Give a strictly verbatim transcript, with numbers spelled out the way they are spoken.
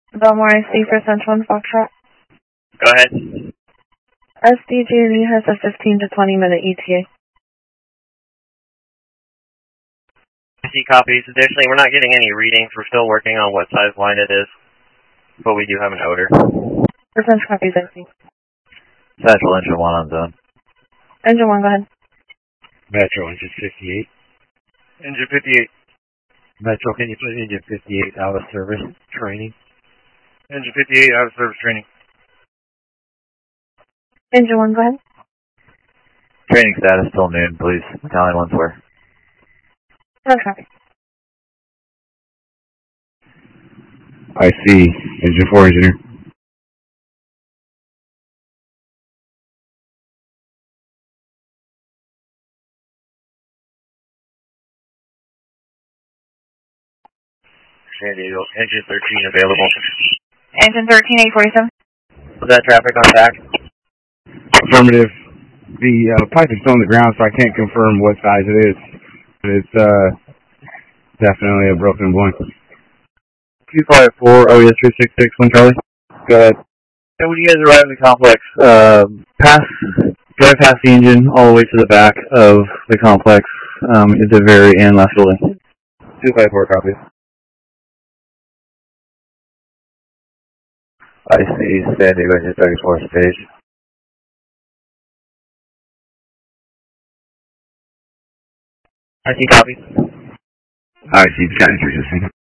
Belmore I C for Central and Foxtrot. Go ahead. S D G and E has a fifteen to twenty minute E T A. I see copies. Additionally, we're not getting any readings. We're still working on what size line it is, but we do have an odor. Percentage copies, I see. Central engine one on zone. Engine one, go ahead. Metro, engine fifty-eight. Engine fifty-eight. Metro, can you put engine fifty-eight out of service training? Engine fifty-eight out of service training. Engine one, go ahead. Training status till noon, please. Battalion one square. Percentage copy. I see. Engine four, engineer. San Diego, engine thirteen available. Engine thirteen, eight forty-seven. Is that traffic on back? Affirmative. The uh, pipe is still on the ground, so I can't confirm what size it is. But it's uh, definitely a broken one. two five four, O E S three six six, one Charlie. Go ahead. And when you guys arrive in the complex, uh, pass, drive past the engine all the way to the back of the complex, um, at the very end left building. two five four, copy. I see San Diego engine thirty-four stage. I see copies. I see the scanner.